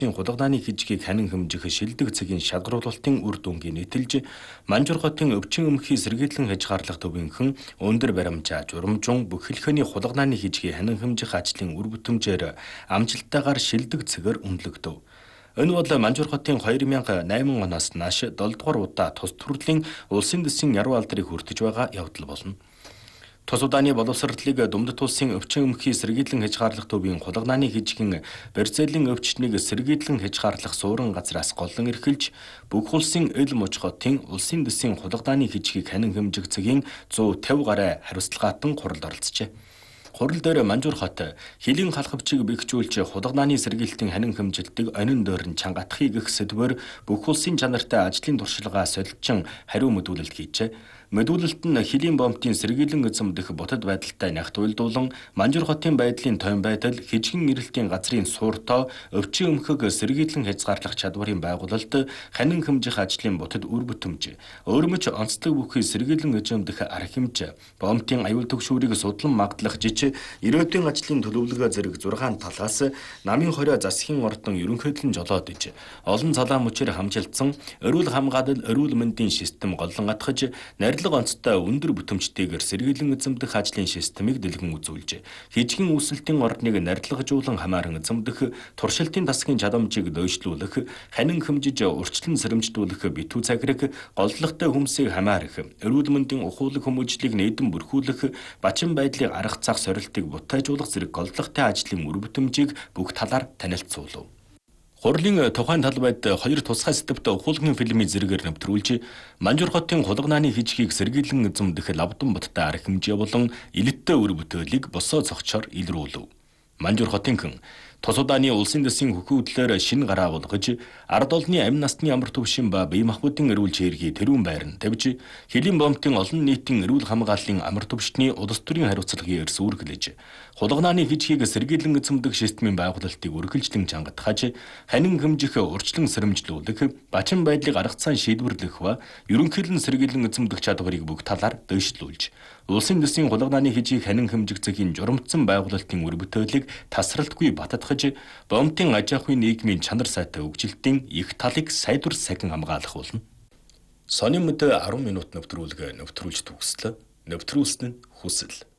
Хулганы хижгийг ханин хэмжих шилдэг цагийн шалгаруулалтын үр дүнгийн нийтэлж Манжуур хотын өвчин өмхий сэргийлэн хязгаарлах төвийнхэн өндөр баримжаа журамжун бүхэлдээний хулганы хижгийг ханин хэмжих ажлын үр бүтэмжээр амжилттайгаар шилдэг цагаар үнэлэгдэв. Энэ бол Манжуур хотын 2008 оноос нааш 7 дугаар удаа тус төрлийн улсын дэсийн яруу алдрыг хүртэж байгаа явдал болно. Тус удааны боловсролыг Думдат улсын өвчин өмхий сэргийлэн хязгаарлах төвийн хулганы хижгийн барьцаалын өвчтнийг сэргийлэн хязгаарлах суурин газраас голлон эрхэлж бүх улсын эл муж хотын улсын дэсийн хулганы хижгийг ханин хэмжих цагийн 150 гаруй хариуцлагаатан хуралд оролцжээ. Хурал дээр Манжуур хот хилийн халхавчийг бэхжүүлж хулганы сэргийлтийн ханин хэмжилтийг онин дойрон чангатахыг гэх сэдвээр бүх улсын чанартай ажлын туршлагаа солилцсон хариу мэдүүлэлт хийжээ. Мэдүүлэлт нь хилийн бомбын сэргийлэн эзэмдэх ботод байдалтай нягт уйлдуулан Манжуур хотын байдлын тойм байдал, хижгийн эрэлтийн газрын сууртоо, өвчин өмхөг сэргийлэн хязгаарлах чадварын байгуулалт, ханин хэмжих ажлын ботод үр бүтэмж, өөрмөч онцлог бүхий сэргийлэн эзэмдэх арга хэмжээ, бомбын аюул төгшүүрийг судлан магадлах жиж, ирээдүйн ажлын төлөвлөгөө зэрэг 6 талаас намын хорио засгийн ордон ерөнхийдөө жолоод иж, олон залаа мөчээр хамжилтсан эрүүл хамгаалал, эрүүл мэндийн систем голлон атгаж, онцтой өндөр бүтэмжтэйгээр сэргийлэн эзэмдэх ажлын системийг дэлгэн үзүүлж, хижгийн үүсэлтийн ордныг нарилгажуулан хамааран эзэмдэх, туршилтын тасгийн чадамжийг дөйшлүүлэх, ханин хэмжиж урьдчилан сэрэмжлүүлэх битүү цагрыг, голдлогтой хүмсийг хамаарах, эрүүл мэндийн ухуулаг хүмүүжлийг нээдэн бүрхүүлэх, бачин байдлыг арга зах сорилтыг бутайжуулах зэрэг голдлогтой ажлын үр бүтэмжийг бүх талаар танилцуулав. Хурлын тухайн талбайд 2 тусгай сэдвт ухуулгын фильмийн зэрэгээр нэвтрүүлж, Манжуур хотын хулганы хижгийг сэргийлэн эзэмдэх лавдан баттай арга хэмжээ болон илэттэй үр бүтээлийг босоо цогцоор илрүүлв. Манжуур хотынхан тус удааны улсын дэсийн хөхүүдлээр шинэ гараа болгож, ард олны амь насны амар төвшин ба бие махбодын эрүүл чиргийг тэрүүн байранд тавьж, хилийн бомбын олон нийтийн эрүүл хамгааллын амар төвшний улс төрийн хариуцлагын эрс үүргэлж, хулганы хижгийг сэргийлэн эзэмдэх системийн байгуулалтыг үргэлжлэн чангатгаж, ханин хэмжих урьдчилан сэрэмжлүүлэх, бачин байдлыг арга цаан шийдвэрлэх ба ерөнхийдөө сэргийлэн эзэмдэх чадварыг бүх талаар дэвшлүүлж, улсын дэсийн хулганы хижийг ханин хэмжих цагийн журамцсан байгуулалтын үр бүтээлийг тасралтгүй баттгаж, бомбын аж ахуйн нийгмийн чанар сайтай хөгжилтийн их талыг сайдвар сахин хамгаалах болно. Сонин мэд 10 минут нэвтрүүлж төгслөө. Нэвтрүүлсэн нь хүсэл.